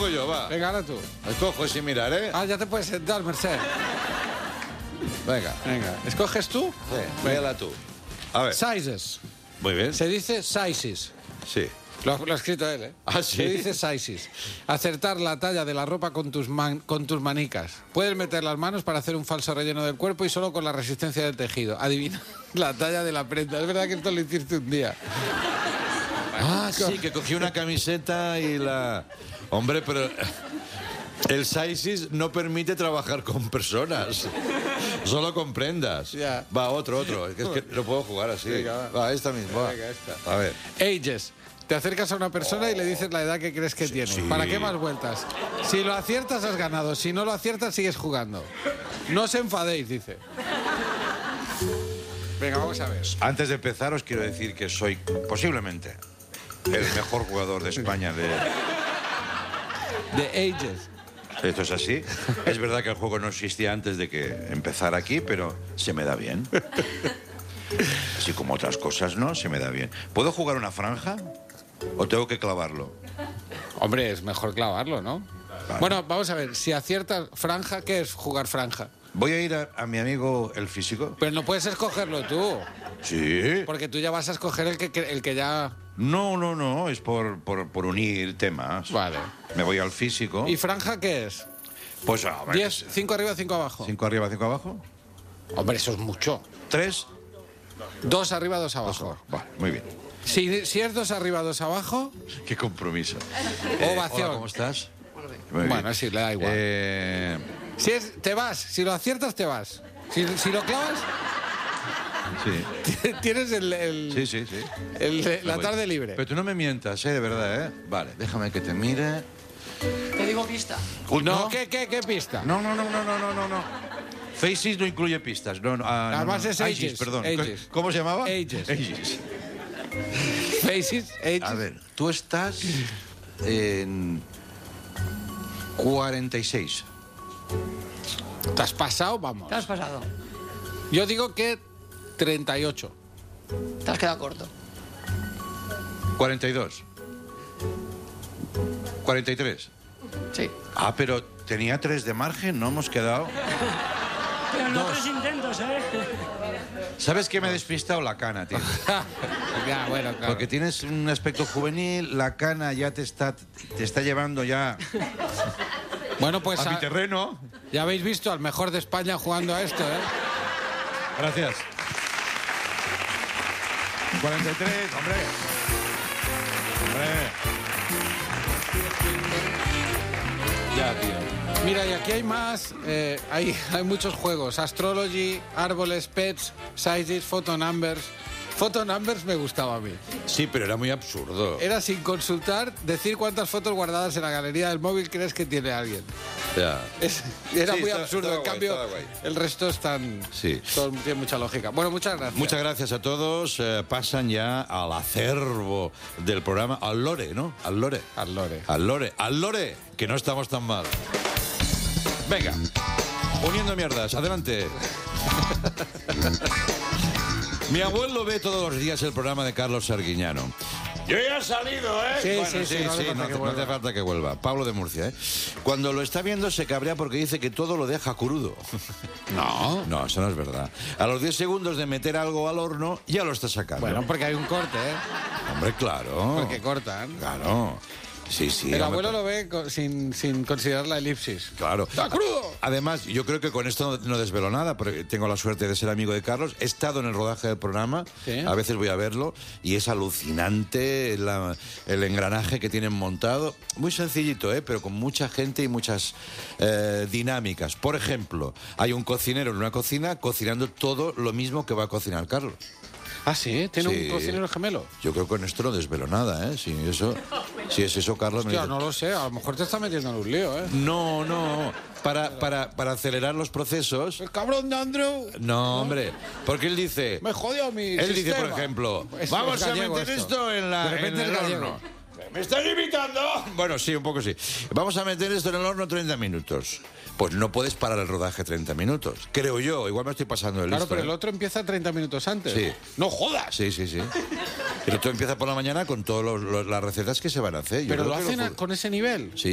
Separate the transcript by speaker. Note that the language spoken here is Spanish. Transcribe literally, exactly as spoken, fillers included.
Speaker 1: escojo yo, va.
Speaker 2: Venga, ahora tú.
Speaker 1: Escojo sin mirar, ¿eh?
Speaker 2: Ah, ya te puedes sentar, Merced.
Speaker 1: Venga.
Speaker 2: Venga, ¿escoges tú?
Speaker 1: Sí, véala tú. A ver.
Speaker 2: Sizes.
Speaker 1: Muy bien.
Speaker 2: Se dice sizes.
Speaker 1: Sí.
Speaker 2: Lo, lo ha escrito él, ¿eh?
Speaker 1: Ah, ¿sí?
Speaker 2: Se dice sizes. Acertar la talla de la ropa con tus, man, con tus manicas. Puedes meter las manos para hacer un falso relleno del cuerpo y solo con la resistencia del tejido. Adivina la talla de la prenda. Es verdad que esto lo hiciste un día.
Speaker 1: Ah, sí, que cogí una camiseta y la... Hombre, pero... El sizes no permite trabajar con personas. Solo con prendas.
Speaker 2: Ya.
Speaker 1: Va, otro, otro. Es que, es que no puedo jugar así.
Speaker 2: Venga, va.
Speaker 1: va, esta misma. Va.
Speaker 2: Venga, esta.
Speaker 1: A ver.
Speaker 2: Ages. Te acercas a una persona y le dices la edad que crees que tiene.
Speaker 1: sí.
Speaker 2: ¿Para qué más vueltas? Si lo aciertas, has ganado. Si no lo aciertas, sigues jugando. No os enfadéis, dice. Venga, vamos a ver.
Speaker 3: Antes de empezar, os quiero decir que soy posiblemente el mejor jugador de España de...
Speaker 2: De Ages.
Speaker 3: Esto es así. Es verdad que el juego no existía antes de que empezara aquí, pero se me da bien. Así como otras cosas, ¿no? Se me da bien. ¿Puedo jugar una franja o tengo que clavarlo?
Speaker 2: Hombre, es mejor clavarlo, ¿no?
Speaker 3: Vale.
Speaker 2: Bueno, vamos a ver. Si aciertas franja, ¿qué es jugar franja?
Speaker 3: Voy a ir a, a mi amigo el físico.
Speaker 2: Pero no puedes escogerlo tú.
Speaker 3: Sí.
Speaker 2: Porque tú ya vas a escoger el que, el que ya...
Speaker 3: No, no, no. Es por, por, por unir temas.
Speaker 2: Vale.
Speaker 3: Me voy al físico.
Speaker 2: ¿Y franja qué es?
Speaker 3: Pues a ver.
Speaker 2: ¿Diez? ¿Cinco arriba, cinco abajo?
Speaker 3: ¿Cinco arriba, cinco abajo?
Speaker 2: Hombre, eso es mucho.
Speaker 3: ¿Tres?
Speaker 2: Dos arriba, dos abajo.
Speaker 3: Vale, muy bien.
Speaker 2: Si, si es dos arriba, dos abajo...
Speaker 3: Qué compromiso.
Speaker 2: Ovación.
Speaker 3: Hola, ¿cómo estás? Muy
Speaker 2: Bueno,
Speaker 3: bien.
Speaker 2: sí, le da igual.
Speaker 3: Eh,
Speaker 2: Si es, te vas. Si lo aciertas, te vas. Si, si lo clavas,
Speaker 3: sí.
Speaker 2: tienes el, el-
Speaker 3: Sí, sí, sí.
Speaker 2: el-
Speaker 3: Me
Speaker 2: la
Speaker 3: voy.
Speaker 2: tarde libre.
Speaker 3: Pero tú no me mientas, ¿eh? De verdad, ¿eh? Vale, déjame que te mire.
Speaker 4: Te digo pista.
Speaker 3: Uy,
Speaker 2: No, ¿qué, qué, qué pista?
Speaker 3: No, no, no, no, no, no, no, no. Faces no incluye pistas. No, no, ah, no,
Speaker 2: Además
Speaker 3: no.
Speaker 2: es Ages,
Speaker 3: perdón.
Speaker 2: Ages.
Speaker 3: ¿Cómo se llamaba?
Speaker 2: Ages.
Speaker 3: Ages.
Speaker 2: Faces, ages.
Speaker 3: A ver, tú estás en cuarenta y seis.
Speaker 2: ¿Te has pasado? Vamos.
Speaker 4: Te has pasado.
Speaker 2: Yo digo que treinta y ocho.
Speaker 4: Te has quedado corto.
Speaker 3: cuarenta y dos. cuarenta y tres.
Speaker 4: Sí.
Speaker 3: Ah, pero tenía tres de margen, ¿no? Hemos quedado.
Speaker 5: Pero no tres intentos, ¿eh?
Speaker 3: ¿Sabes qué me ha despistado? La cana, tío.
Speaker 2: Ya, bueno, claro.
Speaker 3: Porque tienes un aspecto juvenil, la cana ya te está, te está llevando ya
Speaker 2: Bueno, pues
Speaker 3: a mi
Speaker 2: a-
Speaker 3: terreno.
Speaker 2: ya habéis visto al mejor de España jugando a esto, ¿eh?
Speaker 3: Gracias. cuarenta y tres, hombre. Hombre.
Speaker 2: Ya, tío. Mira, y aquí hay más. eh, hay, hay muchos juegos. Astrology, árboles, pets, sizes, photo numbers. Photo numbers me gustaba a mí.
Speaker 1: Sí, pero era muy absurdo.
Speaker 2: Era sin consultar, decir cuántas fotos guardadas en la galería del móvil crees que tiene alguien.
Speaker 1: Ya.
Speaker 2: Es- era
Speaker 1: Sí,
Speaker 2: muy
Speaker 1: estaba-
Speaker 2: absurdo.
Speaker 1: estaba
Speaker 2: En
Speaker 1: guay,
Speaker 2: cambio,
Speaker 1: estaba guay.
Speaker 2: el resto están.
Speaker 1: Sí.
Speaker 2: todo- tiene mucha lógica. Bueno, muchas gracias.
Speaker 1: Muchas gracias a todos. Eh, pasan ya al acervo del programa, al lore, ¿no? Al lore.
Speaker 2: Al lore.
Speaker 1: Al lore. Al lore, que no estamos tan mal. Venga, uniendo mierdas, adelante. Mi abuelo ve todos los días el programa de Carlos Sarguiñano. Yo ya he salido, ¿eh?
Speaker 2: Sí,
Speaker 1: Bueno,
Speaker 2: sí, sí, no hace falta
Speaker 1: no,
Speaker 2: que
Speaker 1: hace- no
Speaker 2: vuelva.
Speaker 1: hace falta que vuelva. Pablo de Murcia, ¿eh? Cuando lo está viendo se cabrea porque dice que todo lo deja crudo.
Speaker 2: No.
Speaker 1: No, eso no es verdad. A los diez segundos de meter algo al horno, ya lo está sacando.
Speaker 2: Bueno, porque hay un corte, ¿eh?
Speaker 1: Hombre, claro.
Speaker 2: Porque cortan.
Speaker 1: Claro. Sí, sí.
Speaker 2: El
Speaker 1: hombre,
Speaker 2: abuelo lo ve co- sin, sin considerar la elipsis.
Speaker 1: Claro.
Speaker 2: ¡Está crudo!
Speaker 1: Además, yo creo que con esto no, no desvelo nada, porque tengo la suerte de ser amigo de Carlos. He estado en el rodaje del programa,
Speaker 2: Sí.
Speaker 1: a veces voy a verlo, y es alucinante la- el engranaje que tienen montado. Muy sencillito, ¿eh? Pero con mucha gente y muchas eh, dinámicas. Por ejemplo, hay un cocinero en una cocina cocinando todo lo mismo que va a cocinar Carlos.
Speaker 2: Ah, sí, tiene
Speaker 1: Sí.
Speaker 2: un cocinero gemelo.
Speaker 1: Yo creo que con esto no desvelo nada, ¿eh? Si, eso, si es eso, Carlos... me
Speaker 2: Hostia,
Speaker 1: dice-
Speaker 2: no lo sé, a lo mejor te está metiendo en un lío, ¿eh?
Speaker 1: No, no. Para, para, para acelerar los procesos...
Speaker 2: El cabrón de Andrew
Speaker 1: No, hombre. Porque él dice...
Speaker 2: me jodió mi
Speaker 1: Él dice, por
Speaker 2: sistema.
Speaker 1: ejemplo,
Speaker 2: Es-
Speaker 1: vamos
Speaker 2: es
Speaker 1: a
Speaker 2: gallego
Speaker 1: meter esto, en, la,
Speaker 2: De repente
Speaker 1: en el
Speaker 2: es gallego.
Speaker 1: horno. ¿Me estás imitando? Bueno, sí, un poco sí. Vamos a meter esto en el horno treinta minutos. Pues no puedes parar el rodaje treinta minutos. Creo yo. Igual me estoy pasando de
Speaker 2: Claro,
Speaker 1: listo,
Speaker 2: pero
Speaker 1: ¿eh?
Speaker 2: el otro empieza treinta minutos antes.
Speaker 1: Sí.
Speaker 2: ¡No jodas!
Speaker 1: Sí, sí, sí. El otro empieza por la mañana con todas las recetas que se van a hacer. Yo
Speaker 2: Pero
Speaker 1: creo
Speaker 2: lo
Speaker 1: que
Speaker 2: hacen a-
Speaker 1: fu-
Speaker 2: con ese nivel.
Speaker 1: Sí.